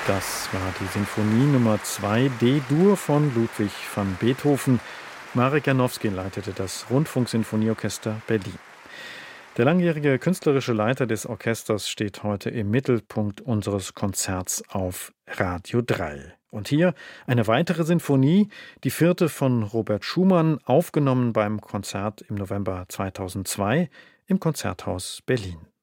Das war die Sinfonie Nummer 2 D-Dur von Ludwig van Beethoven. Marek Janowski leitete das Rundfunksinfonieorchester Berlin. Der langjährige künstlerische Leiter des Orchesters steht heute im Mittelpunkt unseres Konzerts auf Radio 3. Und hier eine weitere Sinfonie, die 4. von Robert Schumann, aufgenommen beim Konzert im November 2002 im Konzerthaus Berlin.